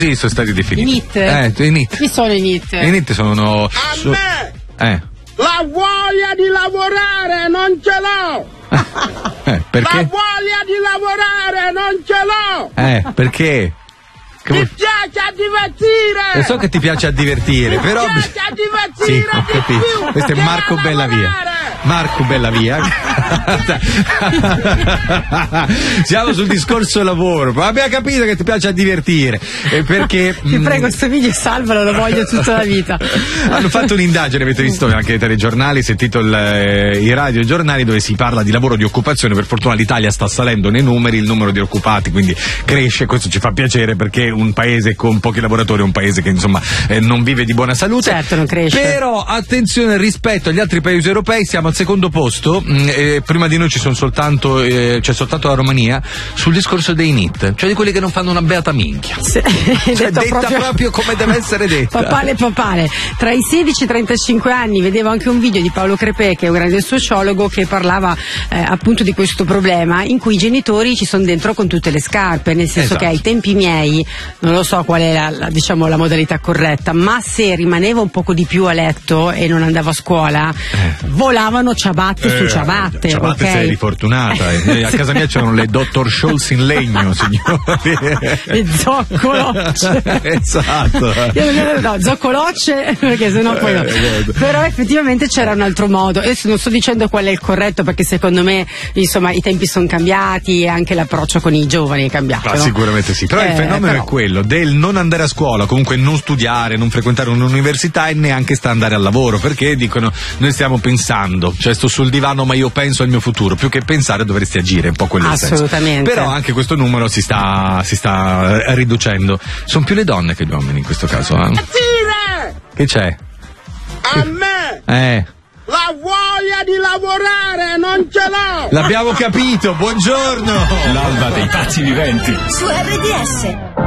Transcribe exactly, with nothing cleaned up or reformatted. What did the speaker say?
Sì, sono stati definiti. I N I T? Eh, i N I T. Chi sono i N I T? I N I T sono... A so, me! Eh. La voglia di lavorare non ce l'ho! Eh, perché? La voglia di lavorare non ce l'ho! Eh, perché? Che Mi vuoi- piace a divertire! Lo so che ti piace a divertire, Mi però... piace a divertire Sì, ho di capito. più Questo è che Marco a Bellavia. lavorare. Marco Bellavia. Siamo sul discorso lavoro. Ma abbiamo capito che ti piace a divertire. Eh, perché... Ti mh, prego, sto video salvalo, lo voglio tutta la vita. Hanno fatto un'indagine, avete visto anche nei telegiornali, sentito il, eh, i radiogiornali dove si parla di lavoro, di occupazione. Per fortuna l'Italia sta salendo nei numeri, il numero di occupati quindi cresce, questo ci fa piacere perché un paese con pochi lavoratori è un paese che insomma eh, non vive di buona salute. Certo, non cresce. Però attenzione, rispetto agli altri paesi europei siamo al secondo posto, mh, eh, prima di noi ci sono soltanto eh, c'è soltanto la Romania sul discorso dei N I T, cioè di quelli che non fanno una beata minchia. Sì, Cioè, detto detta proprio... proprio come deve essere detta. Papale papale. Tra i sedici e i trentacinque anni vedevo anche un video di Paolo Crepè, che è un grande sociologo, che parlava eh, appunto di questo problema, in cui i genitori ci sono dentro con tutte le scarpe, nel senso Esatto. che ai tempi miei, non lo so qual è la, la, diciamo, la modalità corretta, ma se rimanevo un poco di più a letto e non andavo a scuola, Eh. volavano ciabatte su Eh, ciabatte. ciabatte, ok? sei rifortunata. Eh, a casa mia c'erano le Doctor Scholl's in legno, signori. Le zoccolocce. Esatto. Io non no, zoccolocce, perché sennò poi no. Eh, esatto. Però effettivamente c'era un altro modo. Adesso non sto dicendo qual è il corretto, perché secondo me insomma i tempi sono cambiati e anche l'approccio con i giovani è cambiato. Ah, no? sicuramente sì, però Eh, il fenomeno però. è quello del non andare a scuola, comunque non studiare, non frequentare un'università e neanche sta andare al lavoro, perché dicono noi stiamo pensando, cioè sto sul divano ma io penso al mio futuro, più che pensare dovresti agire, un po' quello è il senso. Assolutamente. Però anche questo numero si sta, si sta eh, riducendo, sono più le donne che gli uomini in questo caso. Eh? Dire! Che c'è? A me! Eh, La voglia di lavorare non ce l'ho! l'abbiamo capito, buongiorno! L'alba dei pazzi viventi. Su R D S.